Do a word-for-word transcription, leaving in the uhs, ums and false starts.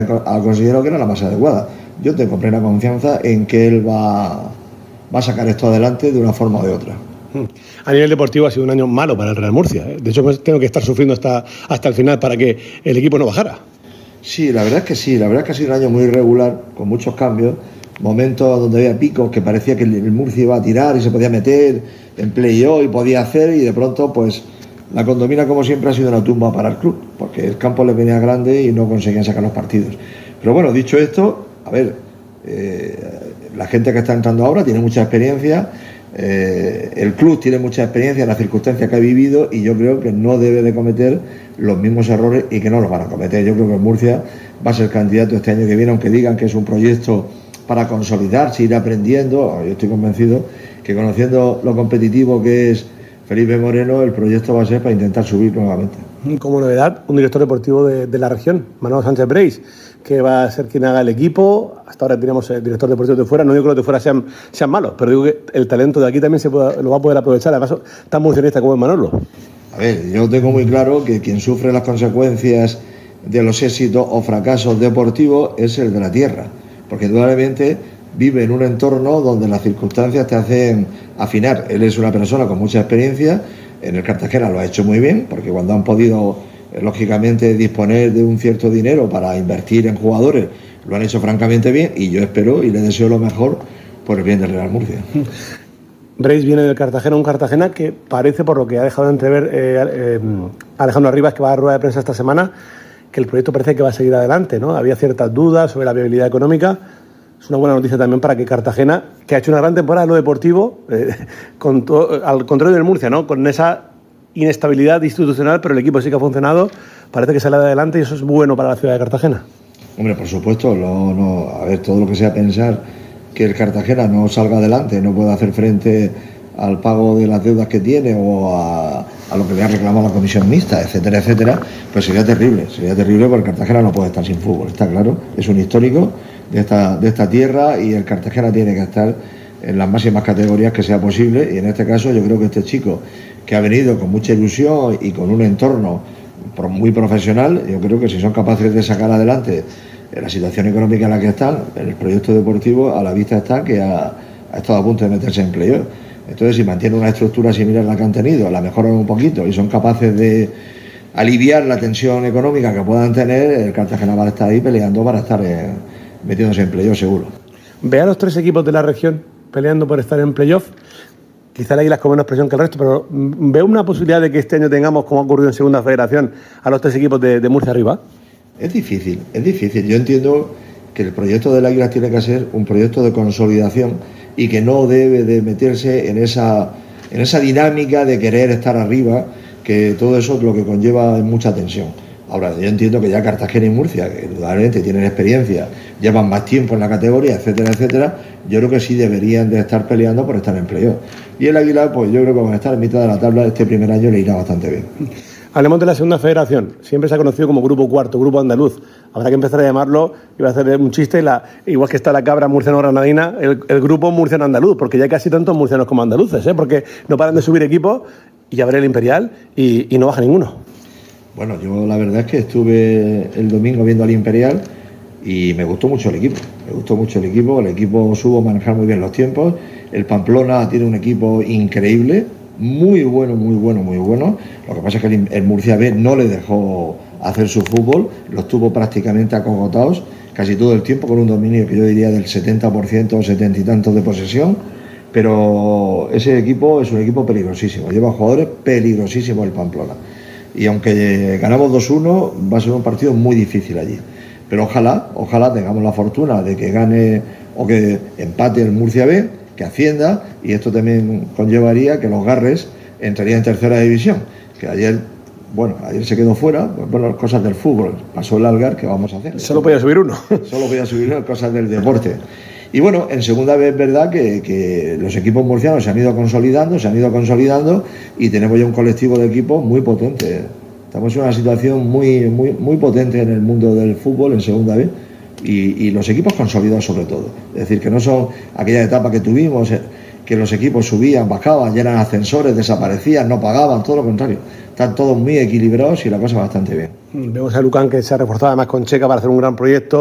considero que era la más adecuada. Yo tengo plena confianza en que él va, va a sacar esto adelante de una forma o de otra. A nivel deportivo ha sido un año malo para el Real Murcia, ¿eh? De hecho, pues, tengo que estar sufriendo hasta, hasta el final para que el equipo no bajara. Sí, la verdad es que sí, la verdad es que ha sido un año muy irregular, con muchos cambios, momentos donde había picos que parecía que el Murcia iba a tirar y se podía meter en play-off y podía hacer, y de pronto pues la Condomina, como siempre, ha sido una tumba para el club, porque el campo les venía grande y no conseguían sacar los partidos. Pero bueno, dicho esto, a ver, eh, la gente que está entrando ahora tiene mucha experiencia, eh, el club tiene mucha experiencia en las circunstancias que ha vivido, y yo creo que no debe de cometer los mismos errores y que no los van a cometer. Yo creo que Murcia va a ser candidato este año que viene, aunque digan que es un proyecto para consolidarse, ir aprendiendo. Yo estoy convencido que, conociendo lo competitivo que es Felipe Moreno, el proyecto va a ser para intentar subir nuevamente. Como novedad, un director deportivo de, de la región, Manolo Sánchez Breis, que va a ser quien haga el equipo. Hasta ahora tenemos el director deportivo de fuera. No digo que los de fuera sean, sean malos, pero digo que el talento de aquí también se pueda, lo va a poder aprovechar. Además, tan murcianista como es Manolo. A ver, yo tengo muy claro que quien sufre las consecuencias de los éxitos o fracasos deportivos es el de la tierra, porque indudablemente vive en un entorno donde las circunstancias te hacen afinar. Él es una persona con mucha experiencia, en el Cartagena lo ha hecho muy bien, porque cuando han podido, lógicamente, disponer de un cierto dinero para invertir en jugadores, lo han hecho francamente bien, y yo espero y le deseo lo mejor por el bien del Real Murcia. Breis viene del Cartagena, un Cartagena que parece, por lo que ha dejado de entrever eh, eh, Alejandro Arribas, que va a dar rueda de prensa esta semana, que el proyecto parece que va a seguir adelante, ¿no? Había ciertas dudas sobre la viabilidad económica. Es una buena noticia también para que Cartagena, que ha hecho una gran temporada en lo deportivo, eh, con to, al contrario del Murcia, ¿no? Con esa inestabilidad institucional, pero el equipo sí que ha funcionado, parece que sale adelante, y eso es bueno para la ciudad de Cartagena. Hombre, por supuesto, no, no, a ver, todo lo que sea pensar que el Cartagena no salga adelante, no pueda hacer frente al pago de las deudas que tiene o a, a lo que le ha reclamado la comisión mixta, etcétera, etcétera, pues sería terrible, sería terrible, porque el Cartagena no puede estar sin fútbol, está claro, es un histórico de esta, de esta tierra, y el Cartagena tiene que estar en las máximas categorías que sea posible, y en este caso yo creo que este chico, que ha venido con mucha ilusión y con un entorno muy profesional, yo creo que si son capaces de sacar adelante la situación económica en la que están, en el proyecto deportivo, a la vista está que ha, ha estado a punto de meterse en playoff. Entonces, si mantiene una estructura similar a la que han tenido, la mejoran un poquito y son capaces de aliviar la tensión económica que puedan tener, el Cartagena va a estar ahí peleando para estar eh, metiéndose en playoff seguro. Ve a los tres equipos de la región peleando por estar en playoff. Quizá el Águilas con menos presión que el resto, pero ¿ve una posibilidad de que este año tengamos, como ha ocurrido en Segunda Federación, a los tres equipos de, de Murcia arriba? Es difícil, es difícil. Yo entiendo que el proyecto del Águilas tiene que ser un proyecto de consolidación y que no debe de meterse en esa, en esa dinámica de querer estar arriba, que todo eso lo que conlleva es mucha tensión. Ahora, yo entiendo que ya Cartagena y Murcia, que indudablemente tienen experiencia, llevan más tiempo en la categoría, etcétera, etcétera, yo creo que sí deberían de estar peleando por estar en playoff. Y el Águila, pues yo creo que van a estar en mitad de la tabla, este primer año le irá bastante bien. Hablemos de la Segunda Federación. Siempre se ha conocido como Grupo Cuarto, Grupo Andaluz. Habrá que empezar a llamarlo, iba a hacer un chiste, la, igual que está la cabra murciano-granadina, el, el Grupo Murciano-Andaluz, porque ya hay casi tantos murcianos como andaluces, ¿eh? Porque no paran de subir equipos, y ya veré el Imperial, y, y no baja ninguno. Bueno, yo la verdad es que estuve el domingo viendo al Imperial y me gustó mucho el equipo, me gustó mucho el equipo, el equipo supo manejar muy bien los tiempos, el Pamplona tiene un equipo increíble, muy bueno, muy bueno, muy bueno, lo que pasa es que el, el Murcia B no le dejó hacer su fútbol, los tuvo prácticamente acogotados casi todo el tiempo, con un dominio que yo diría del setenta por ciento o setenta y tantos de posesión, pero ese equipo es un equipo peligrosísimo, lleva jugadores peligrosísimos el Pamplona. Y aunque ganamos dos uno, va a ser un partido muy difícil allí. Pero ojalá, ojalá tengamos la fortuna de que gane o que empate el Murcia B, que ascienda, y esto también conllevaría que los Garres entrarían en tercera división, que ayer, bueno, ayer se quedó fuera, pues bueno, cosas del fútbol, pasó el Algar, ¿qué vamos a hacer? Solo podía subir uno. Solo podía subir uno, cosas del deporte. Y bueno, en segunda vez es verdad que, que los equipos murcianos se han ido consolidando, se han ido consolidando y tenemos ya un colectivo de equipos muy potente. Estamos en una situación muy, muy, muy potente en el mundo del fútbol en segunda vez y, y los equipos consolidados sobre todo. Es decir, que no son aquella etapa que tuvimos, que los equipos subían, bajaban, ya eran ascensores, desaparecían, no pagaban, todo lo contrario. están todos muy equilibrados y la cosa bastante bien. Vemos a Lucan que se ha reforzado además con Checa para hacer un gran proyecto.